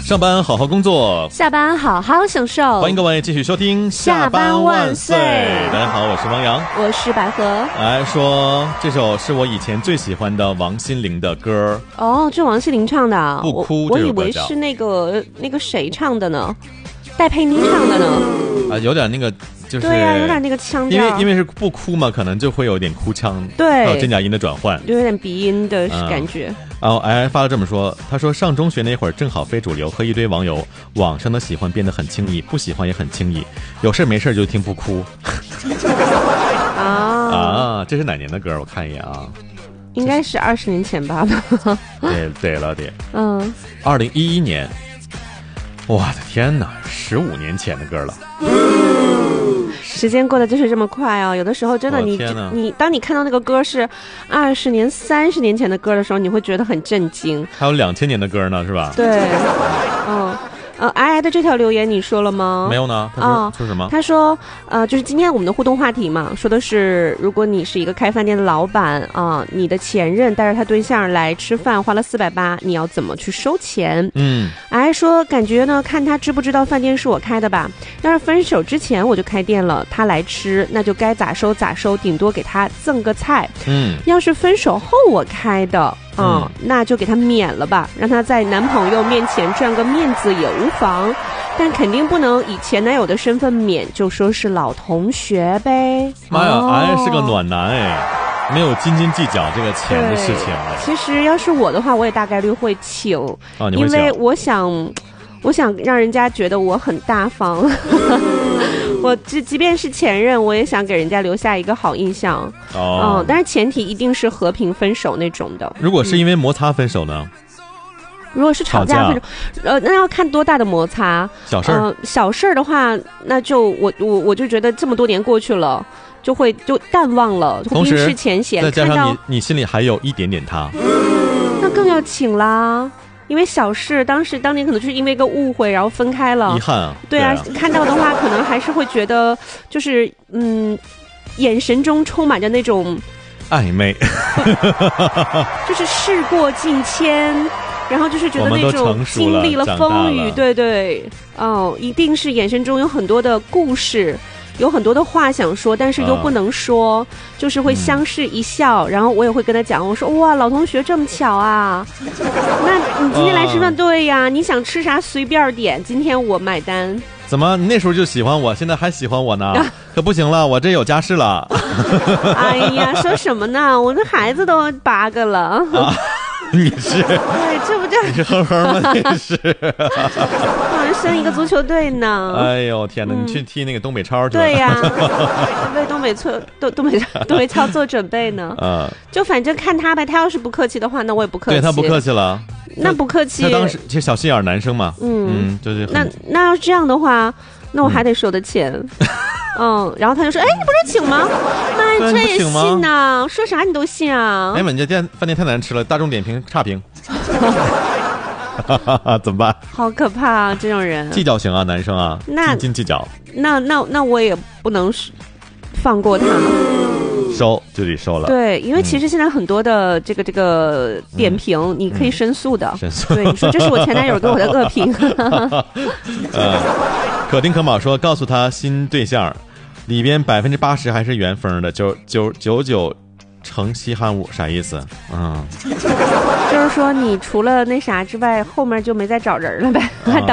上班好好工作， 下班好好享受。 欢迎各位继续收听下班万岁。 大家好，我是王阳， 我是百合。 来说这首是我以前最喜欢的王心凌的歌。 哦，这王心凌唱的。 不哭， 我以为是那个谁唱的呢？戴佩妮唱的呢？ 有点那个。就是对呀、有点那个腔调， 因为是不哭嘛，可能就会有点哭腔， 对， 还有真假音的转换， 有点鼻音的感觉。 发了这么说，他说上中学那会儿正好非主流，和一堆网友网上的喜欢变得很轻易，不喜欢也很轻易，有事没事就听不哭。这是哪年的歌？我看一眼啊， 应该是20年前吧。 对了，2011年，我的天哪，15年前的歌了。 时间过得就是这么快啊！有的时候真的你当你看到那个歌是20年、30年前的歌的时候，你会觉得很震惊。 还有2000年的歌呢，是吧？ 对，的这条留言你说了吗？ 没有呢。他说什么？ 他说就是今天我们的互动话题嘛，说的是如果你是一个开饭店的老板你的前任带着他对象来吃饭，花了480，你要怎么去收钱？说感觉呢，看他知不知道饭店是我开的吧。要是分手之前我就开店了，他来吃，那就该咋收咋收，顶多给他赠个菜。要是分手后我开的。那就给他免了吧，让他在男朋友面前赚个面子也无妨，但肯定不能以前男友的身份免，就说是老同学呗。 妈呀，是个暖男没有斤斤计较这个钱的事情。 其实要是我的话，我也大概率会请，因为我想让人家觉得我很大方。我即便是前任，我也想给人家留下一个好印象。但是前提一定是和平分手那种的。 如果是因为摩擦分手呢？ 如果是吵架分手，那要看多大的摩擦。 小事儿， 小事儿的话，那就我就觉得这么多年过去了，就淡忘了，冰释前嫌。 再加上你心里还有一点点他， 那更要请啦。因为小事，当年可能就是因为一个误会，然后分开了， 遗憾。 对啊，看到的话，可能还是会觉得，就是眼神中充满着那种暧昧， 就是事过境迁，然后就是觉得那种经历了风雨，对，一定是眼神中有很多的故事。有很多的话想说，但是又不能说，就是会相视一笑，然后我也会跟他讲，我说哇，老同学这么巧啊，那你今天来吃饭，对呀，你想吃啥随便点，今天我买单。 怎么你那时候就喜欢我，现在还喜欢我呢？可不行了，我这有家室了。 哎呀，说什么呢？我这孩子都8个了。 你是？ 对，这不就你是哼哼吗？你是？ 生一个足球队呢。 哎呦天哪！你去踢那个东北超去了？ 对呀，为东北超做准备呢。就反正看他呗，他要是不客气的话，那我也不客气。 对，他不客气了。 那不客气。 他当时其实小心眼男生嘛。就是那要这样的话，那我还得收的钱。然后他就说：“哎，你不是请吗？那这也信呢？说啥你都信啊？” 哎，你这饭店太难吃了，大众点评差评。怎么办？ 好可怕啊！这种人计较型啊，男生啊，斤斤计较。 那我也不能放过他， 收就得收了。 对，因为其实现在很多的这个点评，你可以申诉的。 申诉。 对，你说这是我前男友给我的恶评。 可丁可卯说，告诉他新对象里边80%还是原封的，99成稀罕物，啥意思？ 就是说你除了那啥之外，后面就没再找人了呗。